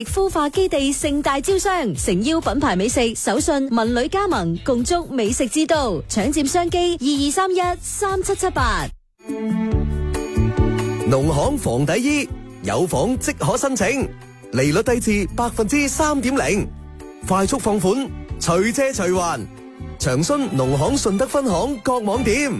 孵化基地盛大招商，誠邀品牌美食手信文旅加盟，共築美食之都，搶佔商機22313778。 農行房底衣有房即可申請，利率低至3.0%，快速放款，隨借隨還。詳詢農行順德分行各網店。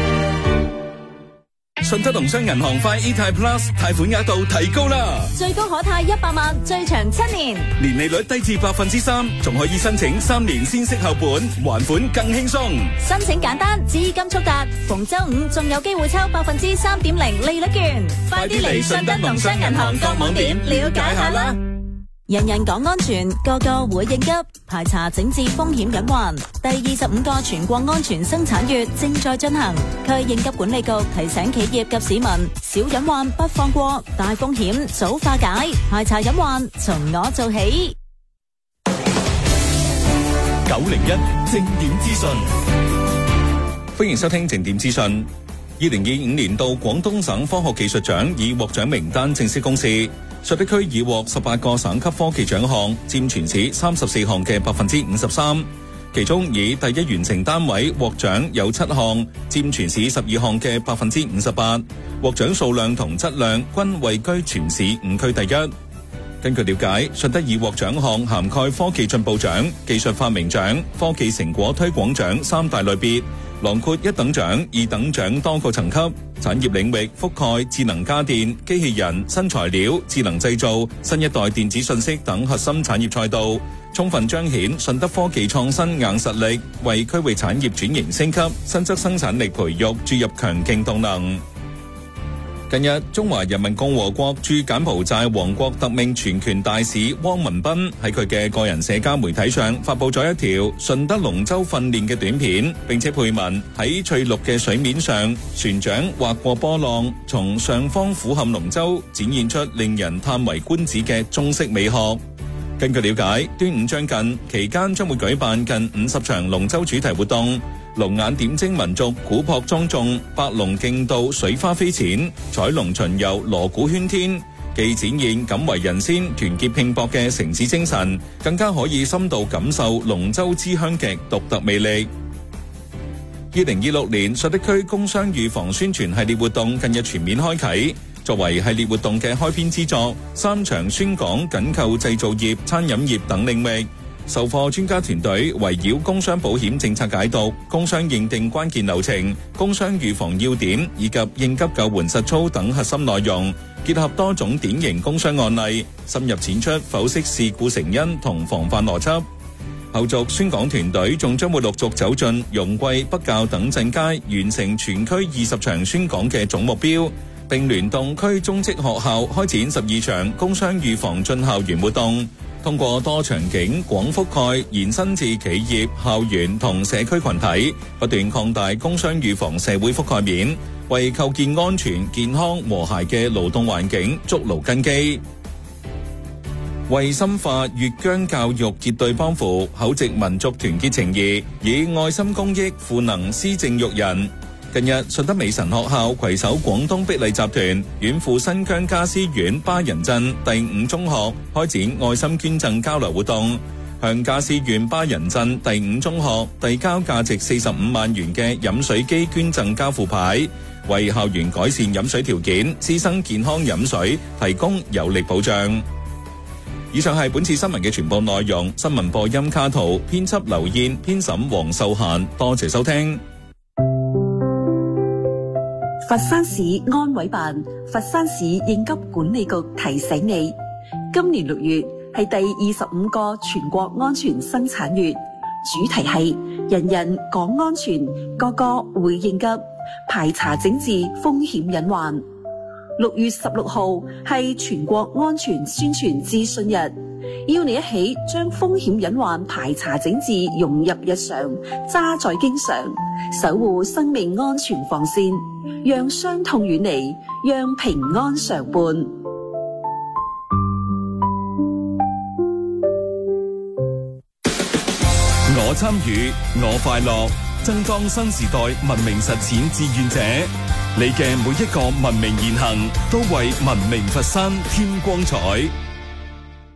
順德農商銀行快 eTitle Plus 貸款額度提高啦， 最高可貸100萬，最長7年， 年利率低至3%，仲可以申請3年先息後本，還款更輕鬆。 申請簡單，資金速達，逢周五仲有機會抽3.0%利率券， 快啲嚟順德農商銀行各網點了解下啦。 人人講安全，個個會應急，排查整治風險隱患。第25個全國安全生產月正在進行，區應急管理局提醒企業及市民，小隱患不放過，大風險早化解，排查隱患從我做起。 901正點資訊，歡迎收聽正點資訊。2025年度廣東省科學技術獎已獲獎名單正式公示。順德區已獲18個省級科技獎項，佔全市34項嘅53%。其中以第一完成單位獲獎有7項，佔全市12項嘅58%。獲獎數量同質量均位居全市5區第一。根據了解，順德已獲獎項涵蓋科技進步獎、技術發明獎、科技成果推廣獎3大類別，囊括1等獎、2等獎多個層級。產業領域覆蓋智能家電、機器人、新材料、智能製造、新一代電子信息等核心產業賽道，充分彰顯順德科技創新硬實力，為區域產業轉型升級、新增生產力培育注入強勁動能。近日，中華人民共和國駐柬埔寨王國特命全權大使汪文斌喺佢嘅個人社交媒體上發佈咗一條順德龍舟訓練嘅短片，並且配文喺翠綠嘅水面上，船長劃過波浪，從上方俯瞰龍舟，展現出令人嘆為觀止嘅中式美學。根據了解，端午將近，期間將會舉辦近50場龍舟主題活動。龍眼點睛民族古樸莊重，白龍競渡水花飛濺，彩龍巡遊鑼鼓喧天，既展現敢為人先、團結拼搏嘅城市精神，更加可以深度感受龍舟之鄉極獨特魅力。2026年順德區工商預防宣傳系列活動近日全面開啟，作為系列活動嘅開篇之作，3場宣講緊扣製造業、餐飲業等領域。授課專家團隊圍繞工商保險政策解讀、工商認定關鍵流程、工商預防要點以及應急救援實操等核心內容，結合多種典型工商案例，深入淺出剖析事故成因同防範邏輯。後續宣講團隊仲將會陸續走進容桂、北滘等鎮街，完成全區20場宣講嘅總目標，並聯動區中職學校開展12場工商預防進校園活動。通過多場景廣覆蓋延伸至企業、校園同社區群體，不斷擴大工商預防社會覆蓋面，為構建安全、健康、和諧嘅勞動環境築牢根基。為深化粵疆教育結對幫扶，厚植民族團結情誼，以愛心公益賦能施政育人。近日，順德美神學校攜手廣東碧麗集團，遠赴新疆家私縣巴人鎮第5中學開展愛心捐贈交流活動，向家私縣巴人鎮第5中學遞交價值45萬元嘅飲水機捐贈交付牌，為校園改善飲水條件、師生健康飲水提供有力保障。以上係本次新聞嘅全部內容。新聞播音卡圖，編輯劉燕，編審黃秀嫻。多謝收聽。 佛山市安委辦、佛山市應急管理局提醒你，今年6月係第25個全國安全生產月，主題係人人講安全，個個會應急，排查整治風險隱患。6月16號係全國安全宣傳諮詢日，要你一起將風險隱患排查整治融入日常，揸在經常，守護生命安全防線，讓傷痛遠離，讓平安常伴。 我參與，我快樂，爭當新時代文明實踐志願者。你嘅每一個文明言行，都為文明佛山添光彩。